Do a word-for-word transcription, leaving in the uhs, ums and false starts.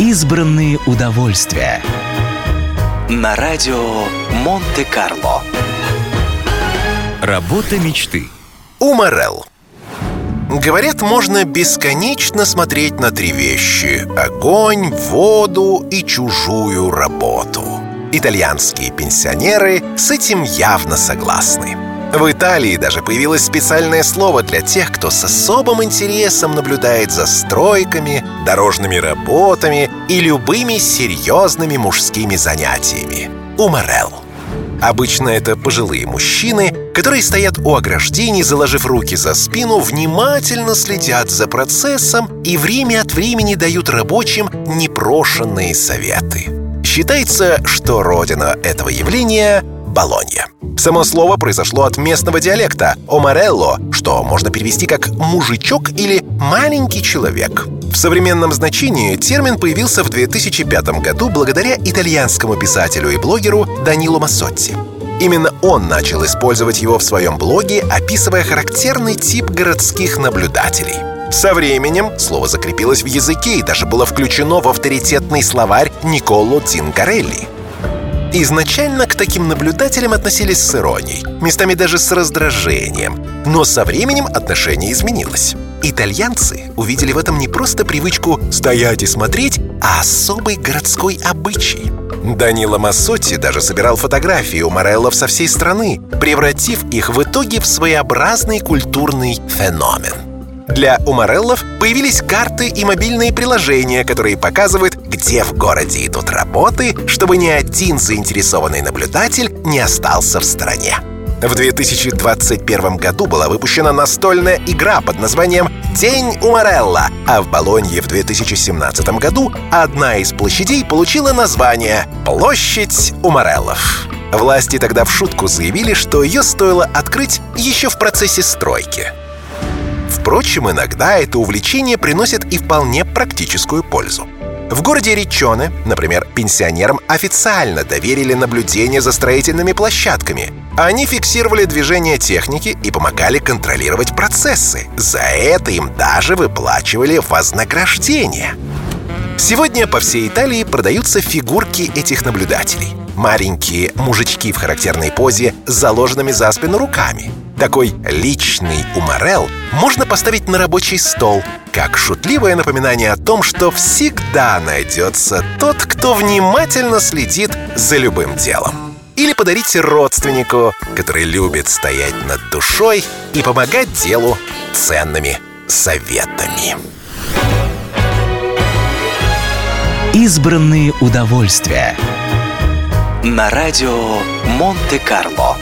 Избранные удовольствия. На радио Монте-Карло. Работа мечты. Уморел. Говорят, можно бесконечно смотреть на три вещи: огонь, воду и чужую работу. Итальянские пенсионеры с этим явно согласны. В Италии даже появилось специальное слово для тех, кто с особым интересом наблюдает за стройками, дорожными работами и любыми серьезными мужскими занятиями. Уморел. Обычно это пожилые мужчины, которые стоят у ограждений, заложив руки за спину, внимательно следят за процессом и время от времени дают рабочим непрошенные советы. Считается, что родина этого явления — Болонья. Само слово произошло от местного диалекта «оморелло», что можно перевести как «мужичок» или «маленький человек». В современном значении термин появился в две тысячи пятом году благодаря итальянскому писателю и блогеру Данило Массотти. Именно он начал использовать его в своем блоге, описывая характерный тип городских наблюдателей. Со временем слово закрепилось в языке и даже было включено в авторитетный словарь Никколо Дзингарелли. Изначально к таким наблюдателям относились с иронией, местами даже с раздражением. Но со временем отношение изменилось. Итальянцы увидели в этом не просто привычку стоять и смотреть, а особый городской обычай. Данило Массотти даже собирал фотографии умореллов со всей страны, превратив их в итоге в своеобразный культурный феномен. Для умореллов появились карты и мобильные приложения, которые показывают, где в городе идут работы, чтобы ни один заинтересованный наблюдатель не остался в стороне. В две тысячи двадцать первом году была выпущена настольная игра под названием «День Уморелло», а в Болонье в две тысячи семнадцатом году одна из площадей получила название «Площадь Умореллов». Власти тогда в шутку заявили, что ее стоило открыть еще в процессе стройки. Впрочем, иногда это увлечение приносит и вполне практическую пользу. В городе Риччоне, например, пенсионерам официально доверили наблюдение за строительными площадками. Они фиксировали движение техники и помогали контролировать процессы. За это им даже выплачивали вознаграждение. Сегодня по всей Италии продаются фигурки этих наблюдателей. Маленькие мужички в характерной позе с заложенными за спину руками. Такой личный уморел можно поставить на рабочий стол, как шутливое напоминание о том, что всегда найдется тот, кто внимательно следит за любым делом. Или подарить родственнику, который любит стоять над душой и помогать делу ценными советами. Избранные удовольствия. На радио Монте-Карло.